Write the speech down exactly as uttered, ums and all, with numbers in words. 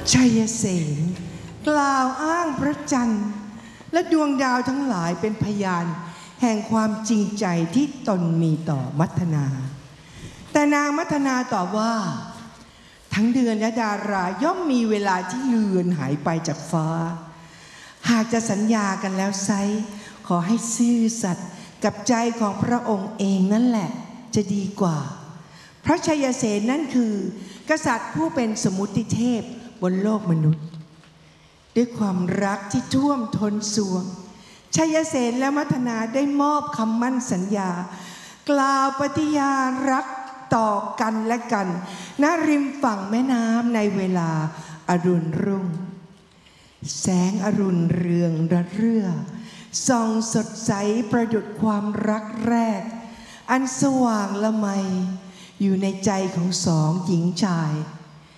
ชัยเสนกล่าวอ้างพระจันทร์และดวงดาวทั้งหลายเป็นพยานแห่งความจริงใจที่ตนมีต่อมัทนาแต่นางมัทนาตอบว่าทั้งเดือนและดาราย่อมมีเวลาที่เลือนหายไปจากฟ้าหากจะสัญญากันแล้วไซร้ขอให้ซื่อสัตย์กับใจของพระองค์เองนั่นแหละจะดีกว่าเพราะชัยเสนนั่นคือกษัตริย์ผู้เป็นสมุติเทพบนโลกมนุษย์ด้วยความรักที่ท่วมท้นสวงชัยเสนและมัทนาได้มอบคำมั่นสัญญากล่าวปฏิญาณรักต่อกันและกันณริมฝั่งแม่น้ำในเวลาอรุณรุ่งแสงอรุณเรืองระเรื่อส่องสดใสประดุจความรักแรกอันสว่างละไมอยู่ในใจของสองหญิงชาย